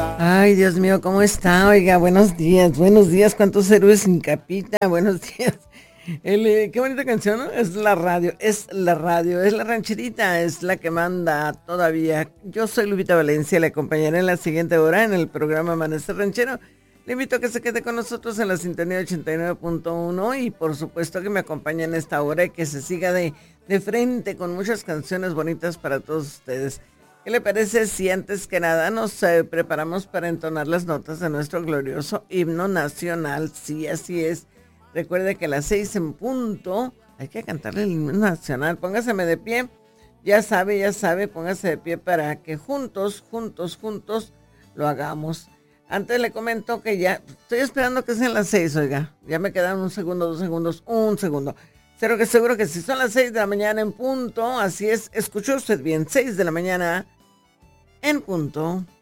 Ay, Dios mío, ¿cómo está? Oiga, buenos días, cuántos héroes sin capita, buenos días. Qué bonita canción, ¿no? Es la rancherita, es la que manda todavía. Yo soy Lupita Valencia, le acompañaré en la siguiente hora en el programa Amanecer Ranchero. Le invito a que se quede con nosotros en la sintonía 89.1 y por supuesto que me acompañe en esta hora y que se siga de frente con muchas canciones bonitas para todos ustedes. ¿Qué le parece si antes que nada nos preparamos para entonar las notas de nuestro glorioso himno nacional? Sí, así es. Recuerde que a las 6 en punto hay que cantarle el himno nacional. Póngaseme de pie. Ya sabe, póngase de pie para que juntos lo hagamos. Antes le comento que ya estoy esperando que sean las 6, oiga. Ya me quedan un segundo, 2 segundos, un segundo. Seguro que si son las 6 de la mañana en punto, así es, escuchó usted bien, 6 de la mañana en punto.